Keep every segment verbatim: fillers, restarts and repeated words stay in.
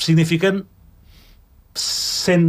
signifiquen cent,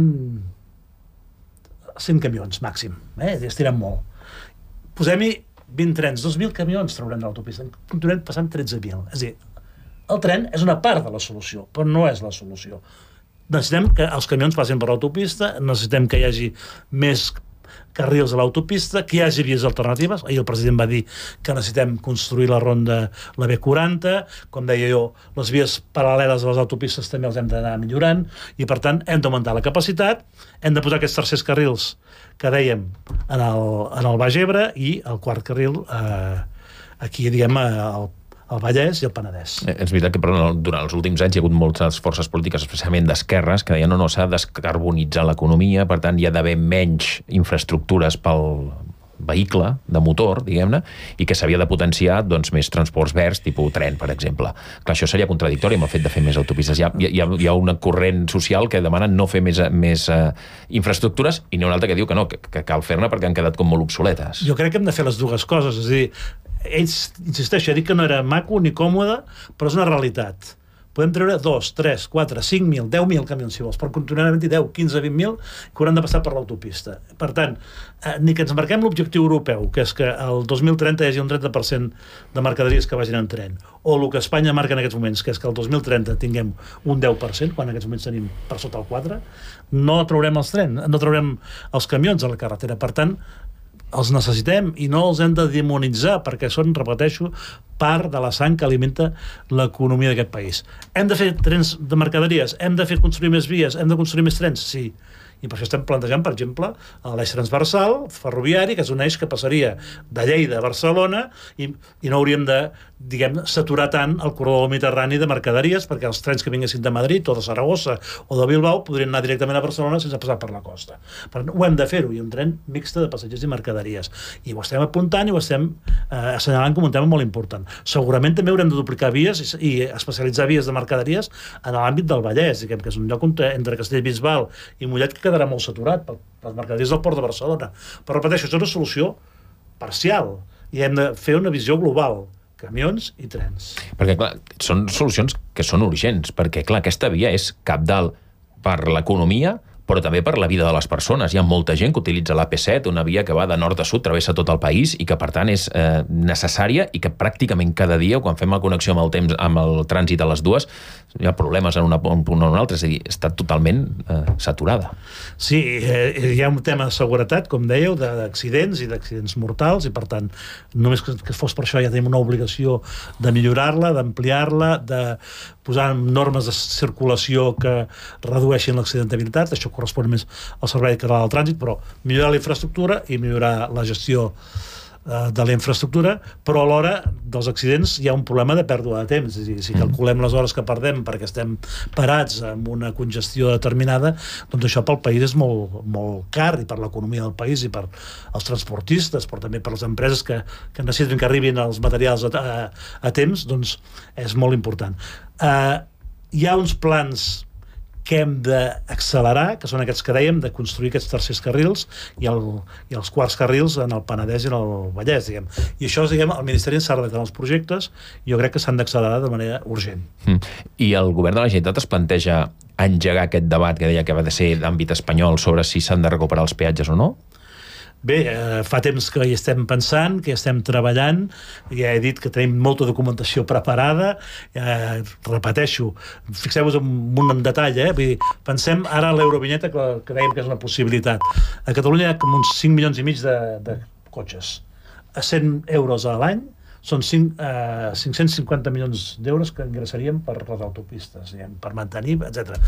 cent camions màxim, eh? Estirem molt. Posem-hi vint trens, dos mil camions traurem de l'autopista, continuem passant tretze mil. És a dir, el tren és una part de la solució, però no és la solució. Necessitem que els camions passin per l'autopista, necessitem que hi hagi més carrils a l'autopista, que hi hagi vies alternatives. Ahir el president va dir que necessitem construir la ronda, la B quaranta, com deia jo, les vies paral·leles a les autopistes també els hem d'anar millorant, i per tant hem d'augmentar la capacitat, hem de posar aquests tercers carrils que dèiem en el, en el Baix Ebre, i el quart carril eh, aquí, diguem, al el Vallès i el Penedès. És veritat que però, durant els últims anys hi ha hagut moltes forces polítiques, especialment d'esquerres, que deien no, no, s'ha de descarbonitzar l'economia, per tant hi ha d'haver menys infraestructures pel vehicle de motor, diguem-ne, i que s'havia de potenciar doncs, més transports verds, tipus tren, per exemple. Clar, això seria contradictori amb el fet de fer més autopistes. Hi ha, hi ha, hi ha un corrent social que demana no fer més, més uh, infraestructures, i n'hi ha un altre que diu que no, que, que cal fer-ne perquè han quedat com molt obsoletes. Jo crec que hem de fer les dues coses, és a dir, ells, insisteixo, ha dit que no era maco ni còmode, però és una realitat. Podem treure dos, tres, quatre, cinc mil, deu mil camions, si vols, per continuar havent-hi deu, quinze, vint mil que hauran de passar per l'autopista. Per tant, eh, ni que ens marquem l'objectiu europeu, que és que el dos mil trenta hi hagi un trenta per cent de mercaderies que vagin en tren, o el que Espanya marca en aquests moments, que és que el dos mil trenta tinguem un deu per cent, quan en aquests moments tenim per sota el quatre, no traurem els trens, no traurem els camions a la carretera. Per tant, els necessitem i no els hem de demonitzar, perquè són, repeteixo, part de la sang que alimenta l'economia d'aquest país. Hem de fer trens de mercaderies, hem de fer construir més vies, hem de construir més trens, sí. I per això estem plantejant, per exemple, l'eix transversal ferroviari, que és un eix que passaria de Lleida a Barcelona, i, i no hauríem de, diguem, saturar tant el corredor mediterrani de mercaderies, perquè els trens que vinguessin de Madrid o de Saragossa o de Bilbao podrien anar directament a Barcelona sense passar per la costa. Per tant, ho hem de fer-ho, i un tren mixte de passatgers i mercaderies. I ho estem apuntant i ho estem eh, assenyalant com un tema molt important. Segurament també haurem de duplicar vies i, i especialitzar vies de mercaderies en l'àmbit del Vallès, diguem, que és un lloc on, entre Castellbisbal i Mollet, que quedarà molt saturat per les mercaderies del port de Barcelona. Però repeteixo, això és una solució parcial i hem de fer una visió global, camions i trens. Perquè, clar, són solucions que són urgents, perquè, clar, aquesta via és cabdal per l'economia, però també per la vida de les persones. Hi ha molta gent que utilitza l'A P set, una via que va de nord a sud, travessa tot el país, i que, per tant, és eh, necessària, i que pràcticament cada dia, quan fem la connexió amb el temps, amb el trànsit a les dues, hi ha problemes en una, un punt o un altre, és a dir, està totalment eh, saturada. Sí, eh, hi ha un tema de seguretat, com dèieu, d'accidents i d'accidents mortals, i, per tant, només que, que fos per això ja tenim una obligació de millorar-la, d'ampliar-la, de posar normes de circulació que redueixin l'accidentabilitat. Això correspon més al Servei Català del Trànsit, però millorar la infraestructura i millorar la gestió eh, de la infraestructura, però alhora dels accidents hi ha un problema de pèrdua de temps. És a dir, si calculem les hores que perdem perquè estem parats amb una congestió determinada, doncs això pel país és molt, molt car, i per l'economia del país i per als transportistes, però també per les empreses que, que necessiten que arribin els materials a, a, a temps, doncs és molt important. Eh, hi ha uns plans que hem d'accelerar, que són aquests que dèiem, de construir aquests tercers carrils i, el, i els quarts carrils en el Penedès i en el Vallès, diguem. I això, diguem, el Ministeri s'ha redactat els projectes, i jo crec que s'han d'accelerar de manera urgent. Mm. I el govern de la Generalitat es planteja engegar aquest debat que deia que va de ser d'àmbit espanyol sobre si s'han de recuperar els peatges o no? Bé, eh, fa temps que hi estem pensant, que hi estem treballant, ja he dit que tenim molta documentació preparada, eh, repeteixo, fixeu-vos en un detall, eh? Vull dir, pensem ara en l'eurovinyeta, que, que dèiem que és una possibilitat. A Catalunya hi ha com uns cinc milions i mig de, de cotxes. A cent euros a l'any són cinc, eh, cinc-cents cinquanta milions d'euros que ingressaríem per les autopistes, diguem, per mantenir, etcètera.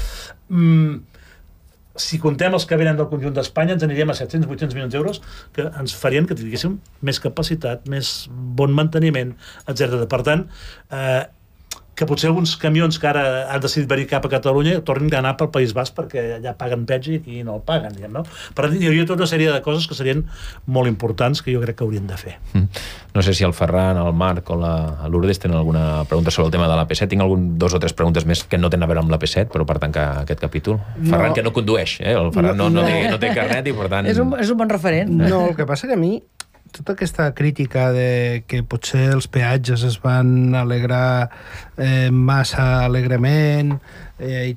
Mm, si contem els que venen del conjunt d'Espanya, ens aniríem a set-cents vuit-cents milions d'euros, que ens farien que tinguéssim més capacitat, més bon manteniment, etcètera. Per tant, eh, que potser alguns camions que ara han decidit venir cap a Catalunya tornin a anar pel País Basc perquè allà paguen peatge i aquí no el paguen, diguem, no? Per tant, hi hauria tota una sèrie de coses que serien molt importants que jo crec que haurien de fer. Mm. No sé si el Ferran, el Marc o la Lourdes tenen alguna pregunta sobre el tema de l'A P set. Tinc algun, dos o tres preguntes més que no tenen a veure amb l'A P set, però per tancar aquest capítol. No. Ferran, que no condueix, eh? El Ferran no, no, no, té, no té carnet i per tant... És un, és un bon referent. No, el que passa que a mi tota aquesta crítica de que potser els peatges es van alegrar eh, massa alegrement eh, i